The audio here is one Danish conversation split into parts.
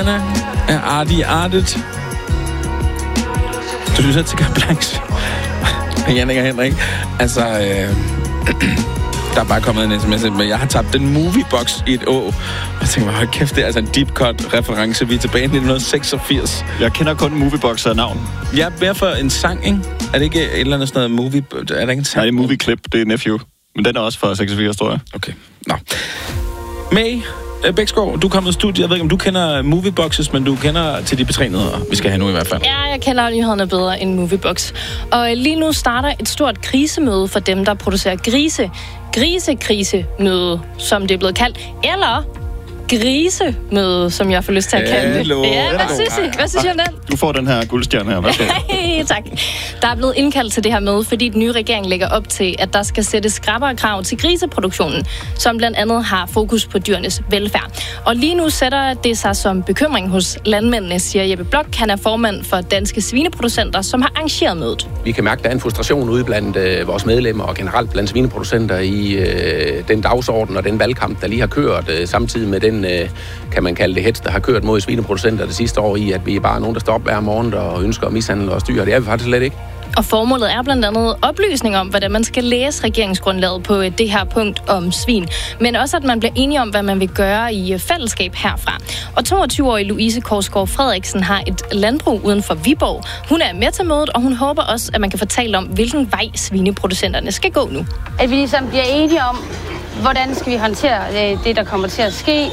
er artigt. Du synes, at til carte blanche. Jannik og Henrik. Altså, der er bare kommet en sms, men jeg har tabt den Moviebox i et år. Og jeg tænker, hold kæft, det er altså en deep cut reference. Vi er tilbage i 1986. Jeg kender kun Moviebox af navn. Jeg er mere for en sang, ikke? Er det ikke et eller andet sådan noget movie... Er der ikke en sang? Nej, det er Movie Clip. Det er Nephew. Men den er også fra 86, tror jeg. Okay. Nå. May Bæksgaard, du er kommet i studiet. Jeg ved ikke, om du kender Movieboxes, men du kender til de betrænede, vi skal have nu i hvert fald. Ja, jeg kender nyhederne bedre end Moviebox. Og lige nu starter et stort krisemøde for dem, der producerer grise. Grisekrisemøde, som det er blevet kaldt. Eller grisemøde, som jeg får lyst til at kalde det. Ja, hvad synes I om den? Du får den her guldstjerne her. Værsgo. Tak. Der er blevet indkaldt til det her møde, fordi den nye regering lægger op til, at der skal sættes skrappere krav til griseproduktionen, som blandt andet har fokus på dyrenes velfærd. Og lige nu sætter det sig som bekymring hos landmændene, siger Jeppe Blok. Han er formand for Danske Svineproducenter, som har arrangeret mødet. Vi kan mærke, at der er en frustration ude blandt vores medlemmer og generelt blandt svineproducenter i den dagsorden og den valgkamp, der lige har kørt, samtidig med den, kan man kalde det hets, der har kørt mod svineproducenter det sidste år i, at vi er bare nogen, der står op hver morgen og ønsker at mishandle og styre. Det er vi faktisk slet ikke. Og formålet er blandt andet oplysning om, hvordan man skal læse regeringsgrundlaget på det her punkt om svin. Men også, at man bliver enige om, hvad man vil gøre i fællesskab herfra. Og 22-årige Louise Korsgaard Frederiksen har et landbrug uden for Viborg. Hun er med til mødet, og hun håber også, at man kan fortælle om, hvilken vej svineproducenterne skal gå nu. At vi ligesom bliver enige om, hvordan skal vi håndtere det, der kommer til at ske.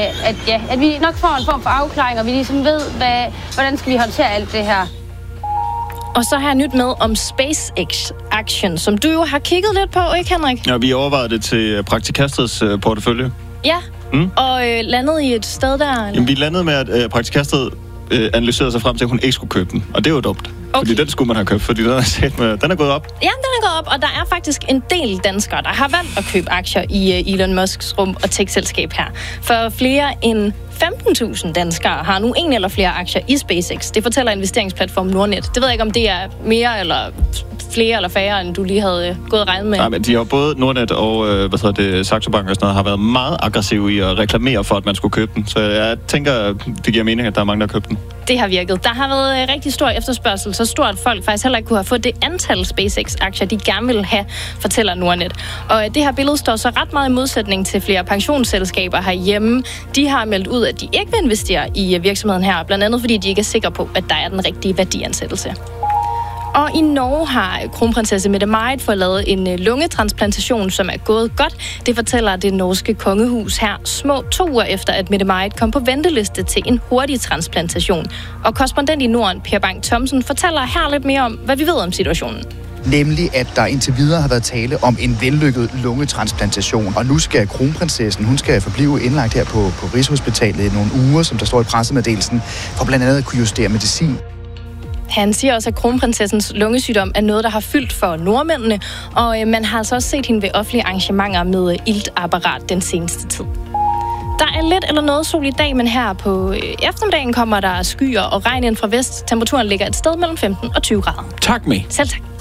At vi nok får en form for afklaring, og vi ligesom ved, hvordan skal vi håndtere alt det her. Og så har jeg nyt med om SpaceX Action, som du jo har kigget lidt på, ikke Henrik? Ja, vi overvejede det til Praktikastets portefølje. Ja, og landede i et sted der? Jamen, vi landede med, at Praktikastet analyserede sig frem til, at hun ikke skulle købe den. Og det er jo dumt. Okay. Fordi den skulle man have købt, fordi den er gået op. Ja, den er gået op, og der er faktisk en del danskere, der har valgt at købe aktier i Elon Musks rum- og tech-selskab her. For flere end 15.000 danskere har nu en eller flere aktier i SpaceX. Det fortæller investeringsplatformen Nordnet. Det ved jeg ikke, om det er mere eller flere eller færre, end du lige havde gået og regnet med. Nej, men de har både Nordnet og Saxo Bank og sådan noget, har været meget aggressive i at reklamere for, at man skulle købe den. Så jeg tænker, det giver mening, at der er mange, der har købt den. Det har virket. Der har været rigtig stor efterspørgsel, så stort, at folk faktisk heller ikke kunne have fået det antal SpaceX-aktier, de gerne ville have, fortæller Nordnet. Og det her billede står så ret meget i modsætning til flere pensionsselskaber herhjemme. De har meldt ud, at de ikke vil investere i virksomheden her, blandt andet fordi de ikke er sikre på, at der er den rigtige værdiansættelse. Og i Norge har kronprinsesse Mette-Marit fået lavet en lungetransplantation, som er gået godt. Det fortæller det norske kongehus her, små 2 uger efter, at Mette-Marit kom på venteliste til en hurtig transplantation. Og korrespondent i Norden, Per Bang Thomsen, fortæller her lidt mere om, hvad vi ved om situationen. Nemlig, at der indtil videre har været tale om en vellykket lungetransplantation. Og nu skal kronprinsessen, hun skal forblive indlagt her på Rigshospitalet i nogle uger, som der står i pressemeddelelsen, for blandt andet at kunne justere medicin. Han siger også, at kronprinsessens lungesygdom er noget, der har fyldt for nordmændene, og man har altså også set hende ved offentlige arrangementer med iltapparat den seneste tid. Der er lidt eller noget sol i dag, men her på eftermiddagen kommer der skyer og regn ind fra vest. Temperaturen ligger et sted mellem 15 og 20 grader. Tak, May. Selv tak.